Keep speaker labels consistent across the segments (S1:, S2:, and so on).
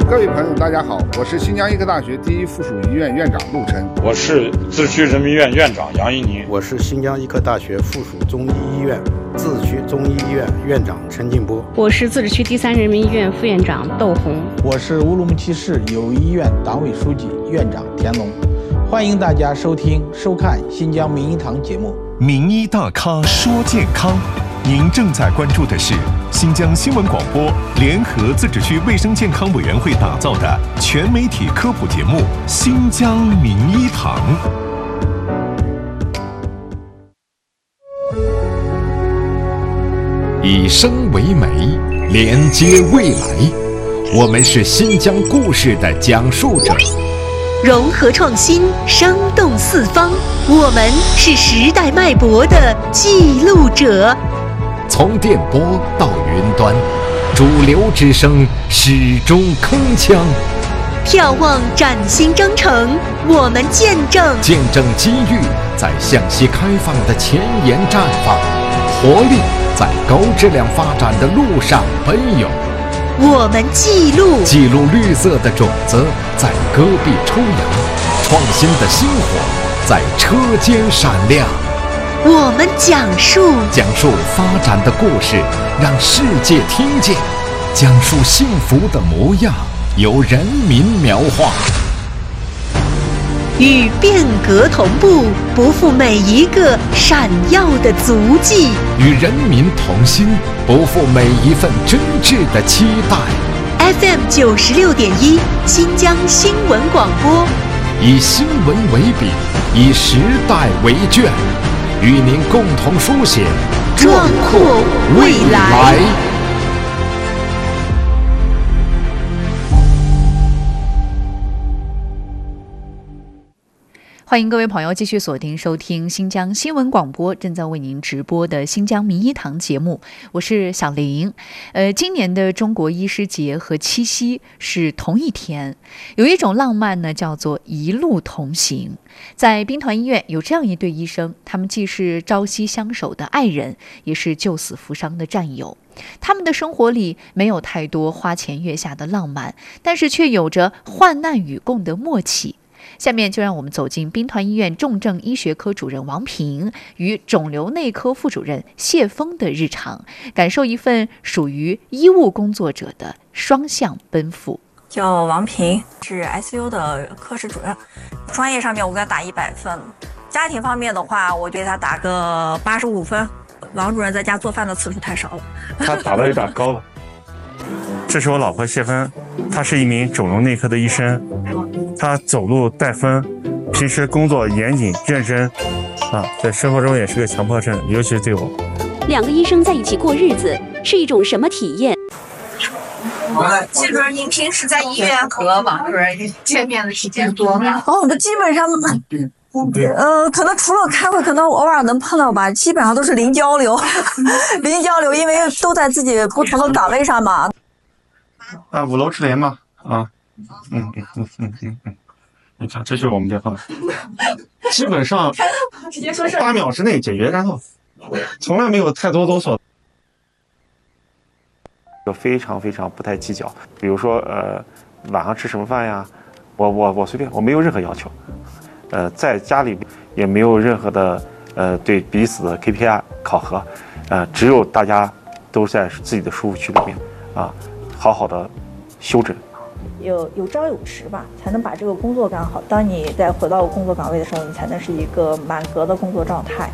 S1: 各位朋友，大家好，我是新疆医科大学第一附属医院院长陆琛。
S2: 我是自治区人民医院院长杨一宁。
S3: 我是新疆医科大学附属中医医院自治区中医医院院长陈进波。
S4: 我是自治区第三人民医院副院长窦红。
S5: 我是乌鲁木齐市友谊医院党委书记院长田龙。欢迎大家收听收看新疆名医堂节目。
S6: 名医大咖说健康，您正在关注的是新疆新闻广播联合自治区卫生健康委员会打造的全媒体科普节目《新疆名医堂》。
S7: 以生为媒，连接未来。我们是新疆故事的讲述者，
S8: 融合创新，生动四方。我们是时代脉搏的记录者。
S7: 从电波到云端，主流之声始终铿锵。
S8: 眺望崭新征程，我们见证
S7: 机遇在向西开放的前沿绽放，活力在高质量发展的路上奔涌。
S8: 我们记录
S7: 绿色的种子在戈壁抽芽，创新的星火在车间闪亮。
S8: 我们讲述
S7: 发展的故事，让世界听见；讲述幸福的模样，由人民描画。
S8: 与变革同步，不负每一个闪耀的足迹；
S7: 与人民同心，不负每一份真挚的期待。
S8: FM 96.1新疆新闻广播，
S7: 以新闻为笔，以时代为卷，与您共同书写
S8: 壮阔未来。
S9: 欢迎各位朋友继续锁定收听新疆新闻广播正在为您直播的新疆名医堂节目，我是小玲。今年的中国医师节和七夕是同一天，有一种浪漫呢，叫做一路同行。在兵团医院有这样一对医生，他们既是朝夕相守的爱人，也是救死扶伤的战友。他们的生活里没有太多花前月下的浪漫，但是却有着患难与共的默契。下面就让我们走进兵团医院重症医学科主任王平与肿瘤内科副主任谢峰的日常，感受一份属于医务工作者的双向奔赴。
S10: 叫王平，是 ICU 的科室主任。专业上面我给他打100分，家庭方面的话，我给他打个85分。王主任在家做饭的次数太少了，
S2: 他打的有点高了。
S11: 这是我老婆谢芬，她是一名肿瘤内科的医生，她走路带风，平时工作严谨认真，在生活中也是个强迫症，尤其是对我。
S12: 两个医生在一起过日子是一种什么体验？
S10: 谢主任，您平时在医院和王主任见面的时间多吗？基本上，可能除了开会，可能偶尔能碰到吧，基本上都是零交流，零交流，因为都在自己不同的岗位上嘛。
S11: 5楼之联嘛，你看，这就是我们电话，基本上
S10: 直接说事
S11: ，8秒之内解决，然后从来没有太多啰嗦。
S13: 就非常不太计较，比如说晚上吃什么饭呀，我随便，我没有任何要求，在家里也没有任何的对彼此的 KPI 考核，只有大家都在自己的舒服区里面好好的休整，
S10: 有朝有迟吧，才能把这个工作干好。当你再回到工作岗位的时候，你才能是一个满格的工作状态。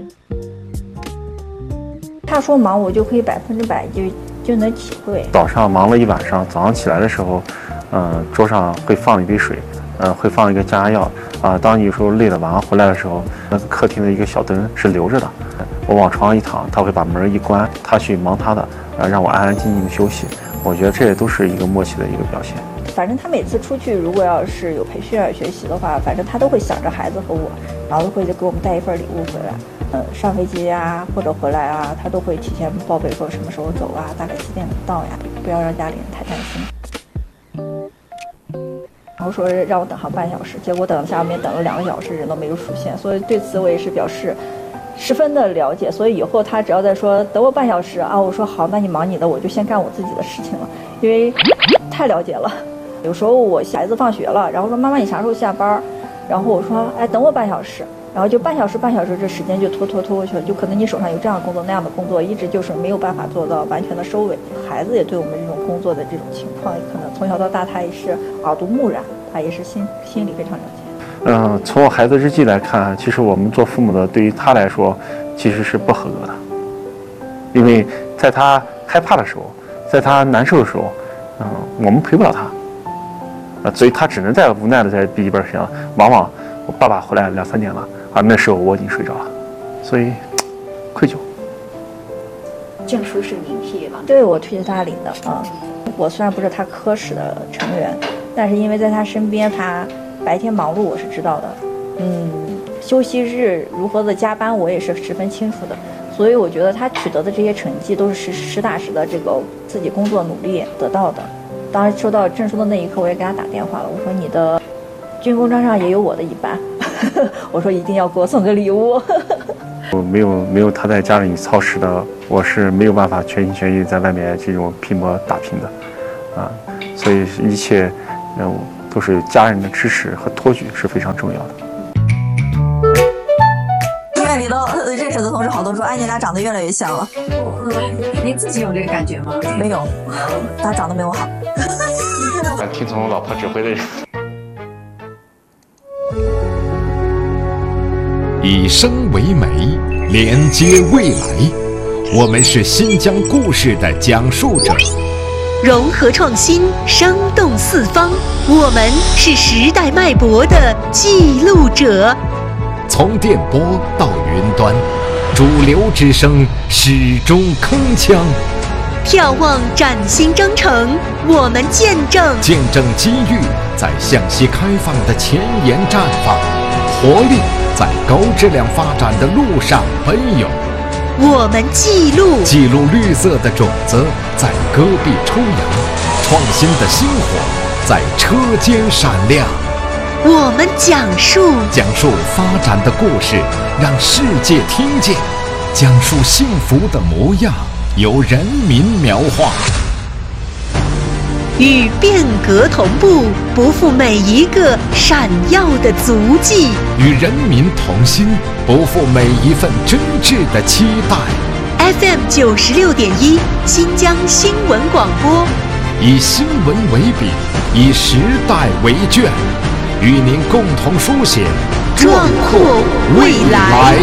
S10: 他说忙，我就可以100%就能体会。
S13: 早上忙了一晚上，早上起来的时候，桌上会放一杯水，会放一个降压药当你有时候累了晚上回来的时候，那个客厅的一个小灯是留着的，我往床上一躺，他会把门一关，他去忙他的，让我安安静静的休息。我觉得这也都是一个默契的一个表现。
S10: 反正他每次出去，如果要是有培训学习的话，反正他都会想着孩子和我，然后都会给我们带一份礼物回来。上飞机啊，或者回来啊，他都会提前报备说什么时候走啊，大概几点能到呀，不要让家里人太担心。然后说让我等上半小时，结果等下面等了2个小时，人都没有出现，所以对此我也是表示十分的了解。所以以后他只要再说等我半小时啊，我说好，那你忙你的，我就先干我自己的事情了，因为太了解了。 有时候我孩子放学了，然后说妈妈你啥时候下班？然后我说哎等我半小时，然后就半小时这时间就拖过去了，就可能你手上有这样的工作那样的工作，一直就是没有办法做到完全的收尾。孩子也对我们这种工作的这种情况，可能从小到大他也是耳濡目染，他也是心里非常了解。
S13: 从我孩子日记来看，其实我们做父母的对于他来说其实是不合格的，因为在他害怕的时候，在他难受的时候，我们陪不了他，所以他只能在无奈的在笔记本上，往往我爸爸回来2-3点了，那时候我已经睡着了，所以愧疚。
S9: 证书是您替吗？
S10: 对，我替他领的啊。我虽然不是他科室的成员，但是因为在他身边，他白天忙碌我是知道的，休息日如何的加班我也是十分清楚的，所以我觉得他取得的这些成绩都是实打实的这个自己工作努力得到的。当时收到证书的那一刻，我也给他打电话了，我说你的军功章上也有我的一半，我说一定要给我送个礼物。
S13: 我没有他在家里操持的，我是没有办法全心全意在外面这种拼搏打拼的，所以一切都是家人的支持和托举是非常重要的。
S14: 医院里头认识的同事好多说，哎，你俩长得越来越像了。
S9: 您自己有这个感觉吗？
S14: 没有，他长得没我好。
S13: 听从老婆指挥的人。
S7: 以声为媒，连接未来。我们是新疆故事的讲述者，
S8: 融合创新，生动四方。我们是时代脉搏的记录者。
S7: 从电波到云端，主流之声始终铿锵。
S8: 眺望崭新征程，我们见证
S7: 机遇在向西开放的前沿绽放，活力在高质量发展的路上奔涌。
S8: 我们记录
S7: 绿色的种子在戈壁抽芽，创新的星火在车间闪亮。
S8: 我们讲述
S7: 发展的故事，让世界听见；讲述幸福的模样，由人民描画。
S8: 与变革同步，不负每一个闪耀的足迹；
S7: 与人民同心，不负每一份真挚的期待。
S8: FM 96.1，新疆新闻广播，
S7: 以新闻为笔，以时代为卷，与您共同书写
S8: 壮阔未来。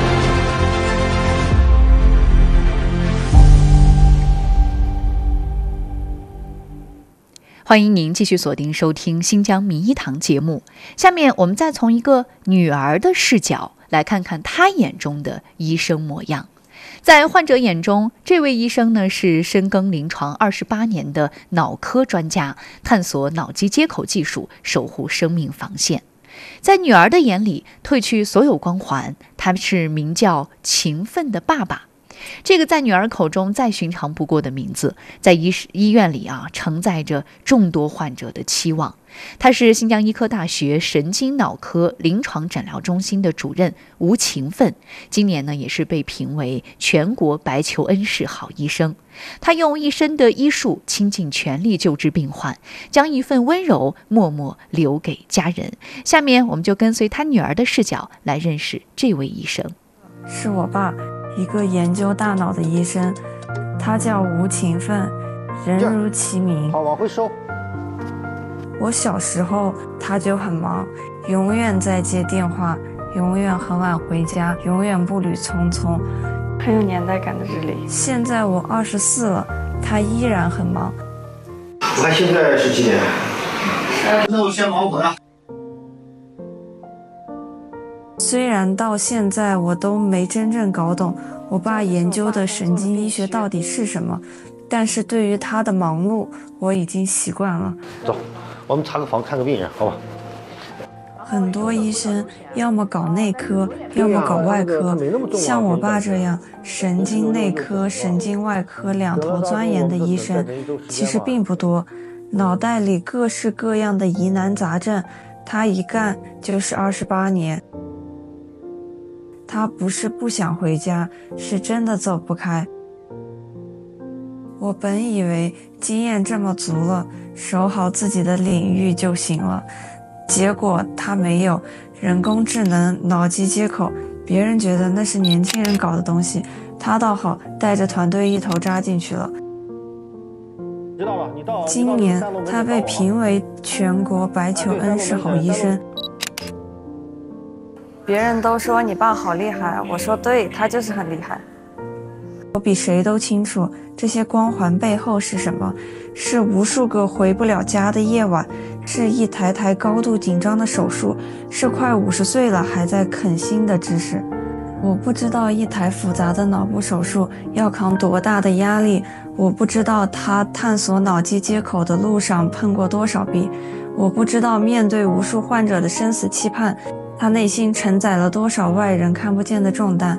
S9: 欢迎您继续锁定收听新疆民医堂节目。下面我们再从一个女儿的视角来看看她眼中的医生模样。在患者眼中，这位医生呢是深耕临床28年的脑科专家，探索脑机接口技术，守护生命防线。在女儿的眼里，褪去所有光环，他是名叫勤奋的爸爸。这个在女儿口中再寻常不过的名字，在医院里承载着众多患者的期望。他是新疆医科大学神经脑科临床诊疗中心的主任吴勤奋，今年呢也是被评为全国白求恩式好医生。他用一身的医术倾尽全力救治病患，将一份温柔默默留给家人。下面我们就跟随他女儿的视角来认识这位医生。
S15: 是我爸，一个研究大脑的医生，他叫吴勤奋，人如其名。
S3: 好，往回收。
S15: 我小时候他就很忙，永远在接电话，永远很晚回家，永远步履匆匆，很有年代感的日历。现在我24了，他依然很忙。
S16: 他现在是几点？那我先忙活了。
S15: 虽然到现在我都没真正搞懂我爸研究的神经医学到底是什么，但是对于他的忙碌，我已经习惯了。
S16: 走，我们查个房看个病人，好吧？
S15: 很多医生要么搞内科，要么搞外科，像我爸这样神经内科、神经外科两头钻研的医生其实并不多，脑袋里各式各样的疑难杂症，他一干就是28年。他不是不想回家，是真的走不开。我本以为经验这么足了， 守好自己的领域就行了。结果他没有，人工智能、脑机接口，别人觉得那是年轻人搞的东西，他倒好，带着团队一头扎进去了。今年他被评为全国白求恩师好医生。别人都说你爸好厉害，我说对，他就是很厉害。我比谁都清楚这些光环背后是什么，是无数个回不了家的夜晚，是一台台高度紧张的手术，是快50岁了还在啃心的知识。我不知道一台复杂的脑部手术要扛多大的压力，我不知道他探索脑机接口的路上碰过多少壁，我不知道面对无数患者的生死期盼，他内心承载了多少外人看不见的重担。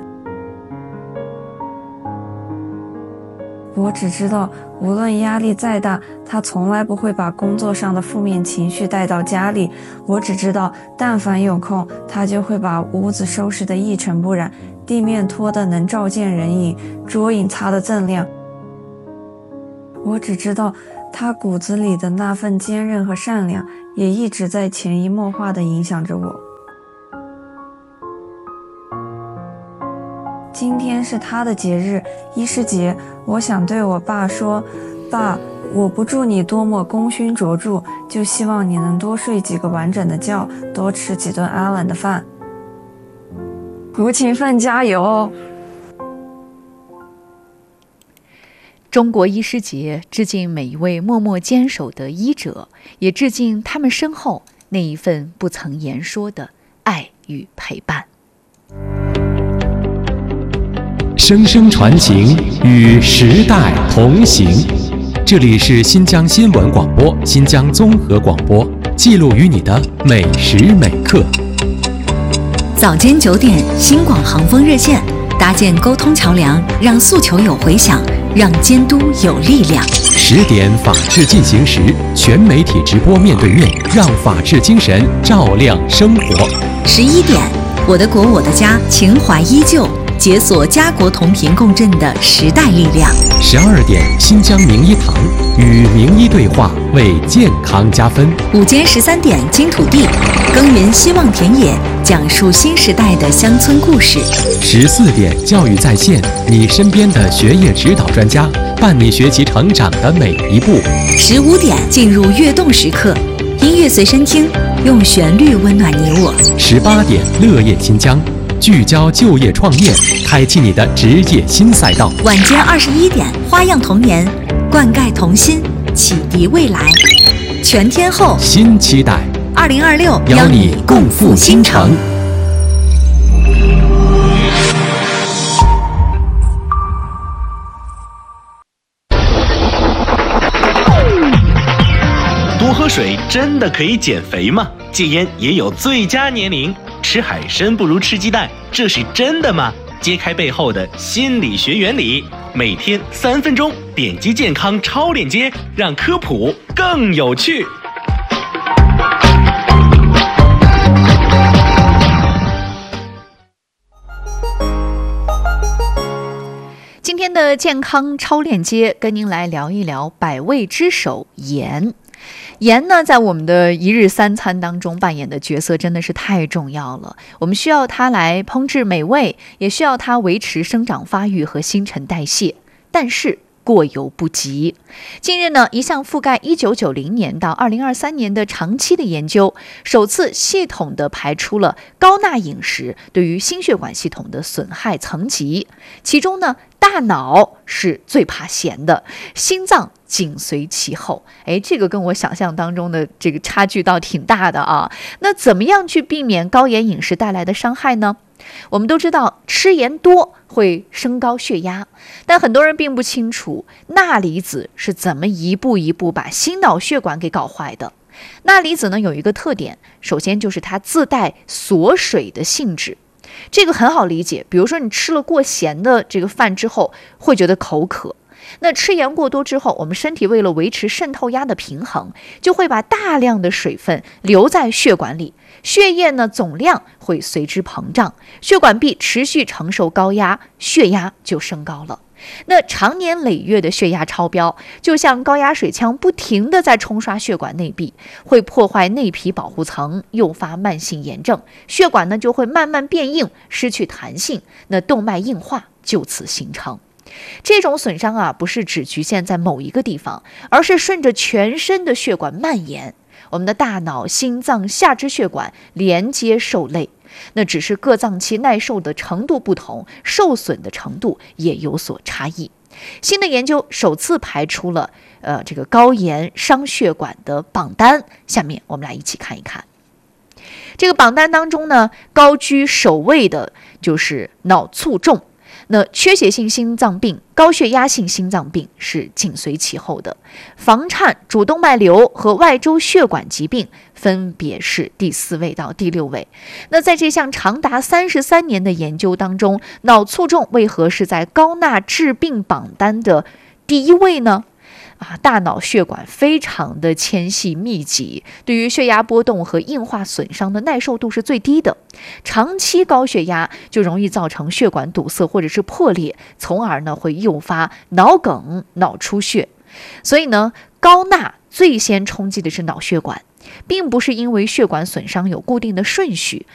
S15: 我只知道，无论压力再大，他从来不会把工作上的负面情绪带到家里。我只知道，但凡有空，他就会把屋子收拾得一尘不染，地面拖得能照见人影，桌影擦得锃亮。我只知道，他骨子里的那份坚韧和善良，也一直在潜移默化地影响着我。今天是他的节日，医师节，我想对我爸说，爸，我不祝你多么功勋卓著，就希望你能多睡几个完整的觉，多吃几顿安稳的饭。胡勤奋加油！
S9: 中国医师节致敬每一位默默坚守的医者，也致敬他们身后那一份不曾言说的爱与陪伴。
S17: 声声传情，与时代同行。这里是新疆新闻广播、新疆综合广播，记录与你的每时每刻。
S18: 早间9点，新广航风热线，搭建沟通桥梁，让诉求有回响，让监督有力量。
S17: 10点，法治进行时，全媒体直播面对面，让法治精神照亮生活。
S18: 11点，我的国我的家，情怀依旧。解锁家国同频共振的时代力量。
S17: 12点，新疆名医堂，与名医对话，为健康加分。
S18: 午间13点，金土地，耕耘希望田野，讲述新时代的乡村故事。
S17: 14点，教育在线，你身边的学业指导专家，伴你学习成长的每一步。
S18: 15点，进入跃动时刻，音乐随身听，用旋律温暖你我。
S17: 18点，乐业新疆。聚焦就业创业，开启你的职业新赛道。
S18: 晚间21点，花样童年，灌溉童心，启迪未来。全天候
S17: 新期待
S18: ，2026
S17: 邀你共赴新城。
S19: 多喝水真的可以减肥吗？戒烟也有最佳年龄。吃海参不如吃鸡蛋，这是真的吗？揭开背后的心理学原理，每天3分钟，点击健康超链接，让科普更有趣。
S9: 今天的健康超链接，跟您来聊一聊百味之首盐。盐呢，在我们的一日3餐当中扮演的角色真的是太重要了。我们需要它来烹制美味，也需要它维持生长发育和新陈代谢。但是过犹不及。近日呢，一项覆盖1990年到2023年的长期的研究，首次系统的排出了高钠饮食对于心血管系统的损害层级。其中呢，大脑是最怕咸的，心脏紧随其后。这个跟我想象当中的这个差距倒挺大的啊。那怎么样去避免高盐饮食带来的伤害呢？我们都知道吃盐多会升高血压，但很多人并不清楚钠离子是怎么一步一步把心脑血管给搞坏的。钠离子呢有一个特点，首先就是它自带锁水的性质。这个很好理解，比如说你吃了过咸的这个饭之后会觉得口渴，那吃盐过多之后，我们身体为了维持渗透压的平衡，就会把大量的水分留在血管里，血液呢总量会随之膨胀，血管壁持续承受高压，血压就升高了。 那长年累月的血压超标，就像高压水枪不停地在冲刷血管内壁，会破坏内皮保护层，诱发慢性炎症，血管呢就会慢慢变硬，失去弹性，那动脉硬化就此形成。这种损伤啊，不是只局限在某一个地方，而是顺着全身的血管蔓延。我们的大脑、心脏、下肢血管连接受累，那只是各脏器耐受的程度不同，受损的程度也有所差异。新的研究首次排出了这个高盐伤血管的榜单，下面我们来一起看一看。这个榜单当中呢，高居首位的就是脑卒中。那缺血性心脏病、高血压性心脏病是紧随其后的，房颤、主动脉瘤和外周血管疾病分别是第4位到第6位。那在这项长达33年的研究当中，脑卒中为何是在高钠致病榜单的第1位呢？大脑血管非常的纤细密集，对于血压波动和硬化损伤的耐受度是最低的。长期高血压就容易造成血管堵塞或者是破裂，从而呢会诱发脑梗、脑出血。所以呢，高钠最先冲击的是脑血管，并不是因为血管损伤有固定的顺序，